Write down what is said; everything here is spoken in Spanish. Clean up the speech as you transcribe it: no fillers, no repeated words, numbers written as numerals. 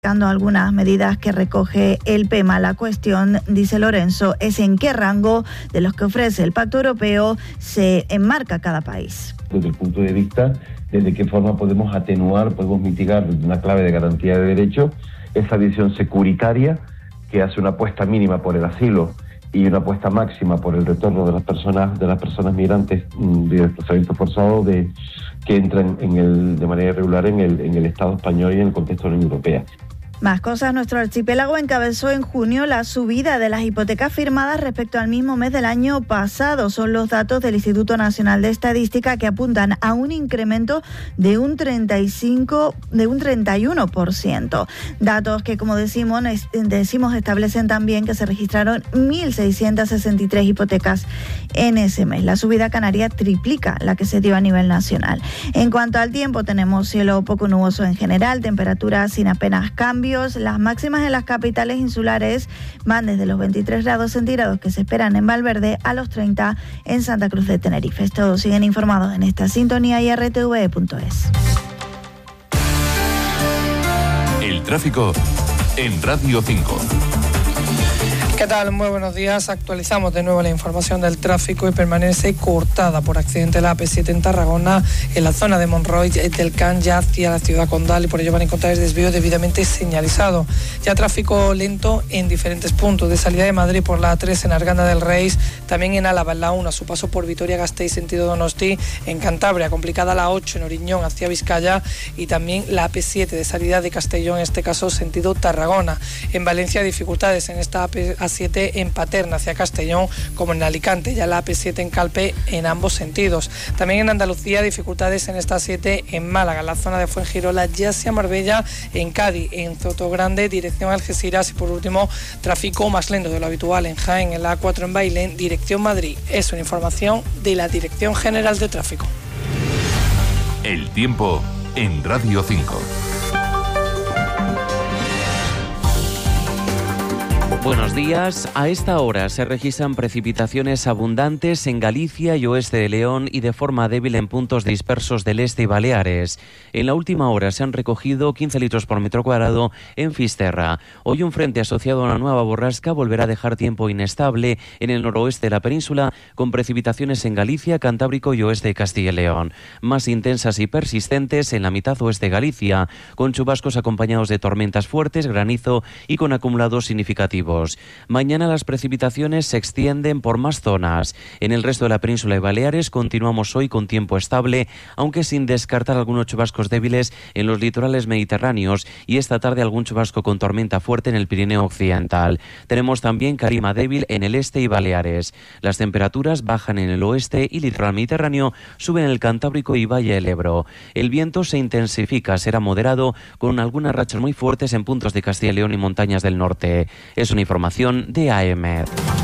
destacando algunas medidas que recoge el PEMA. La cuestión, dice Lorenzo, es en qué rango de los que ofrece el Pacto Europeo se enmarca cada país. Desde el punto de vista de qué forma podemos atenuar, podemos mitigar desde una clave de garantía de derechos esa visión securitaria que hace una apuesta mínima por el asilo y una apuesta máxima por el retorno de las personas migrantes de desplazamiento forzado que entran de manera irregular en el Estado español y en el contexto de la Unión Europea. Más cosas, nuestro archipiélago encabezó en junio la subida de las hipotecas firmadas respecto al mismo mes del año pasado. Son los datos del Instituto Nacional de Estadística que apuntan a un incremento de un 31%. Datos que, como decimos, establecen también que se registraron 1.663 hipotecas en ese mes. La subida canaria triplica la que se dio a nivel nacional. En cuanto al tiempo, tenemos cielo poco nuboso en general, temperaturas sin apenas cambios. Las máximas en las capitales insulares van desde los 23 grados centígrados que se esperan en Valverde a los 30 en Santa Cruz de Tenerife. Todos siguen informados en esta sintonía y rtve.es. El tráfico en Radio 5. ¿Qué tal? Muy buenos días. Actualizamos de nuevo la información del tráfico y permanece cortada por accidente la AP7 en Tarragona, en la zona de Monroy del Can, ya hacia la ciudad condal, y por ello van a encontrar el desvío debidamente señalizado. Ya tráfico lento en diferentes puntos, de salida de Madrid por la A3 en Arganda del Rey, también en Álava, en la 1, a su paso por Vitoria-Gasteiz sentido Donosti, en Cantabria, complicada la 8 en Oriñón hacia Vizcaya, y también la AP7 de salida de Castellón, en este caso sentido Tarragona. En Valencia, dificultades en esta AP7 en Paterna hacia Castellón, como en Alicante, ya la AP7 en Calpe en ambos sentidos. También en Andalucía, dificultades en esta 7 en Málaga, en la zona de Fuengirola, ya hacia Marbella, en Cádiz, en Sotogrande, dirección Algeciras, y por último, tráfico más lento de lo habitual en Jaén, en la A4 en Bailén, dirección Madrid. Es una información de la Dirección General de Tráfico. El tiempo en Radio 5. Buenos días. A esta hora se registran precipitaciones abundantes en Galicia y oeste de León y de forma débil en puntos dispersos del este y Baleares. En la última hora se han recogido 15 litros por metro cuadrado en Fisterra. Hoy un frente asociado a una nueva borrasca volverá a dejar tiempo inestable en el noroeste de la península, con precipitaciones en Galicia, Cantábrico y oeste de Castilla y León. Más intensas y persistentes en la mitad oeste de Galicia, con chubascos acompañados de tormentas fuertes, granizo y con acumulados significativos. Mañana las precipitaciones se extienden por más zonas. En el resto de la península y Baleares continuamos hoy con tiempo estable, aunque sin descartar algunos chubascos débiles en los litorales mediterráneos, y esta tarde algún chubasco con tormenta fuerte en el Pirineo occidental. Tenemos también calima débil en el este y Baleares. Las temperaturas bajan en el oeste y litoral mediterráneo, suben en el Cantábrico y Valle del Ebro. El viento se intensifica, será moderado, con algunas rachas muy fuertes en puntos de Castilla y León y montañas del norte. Es una información de AEMET.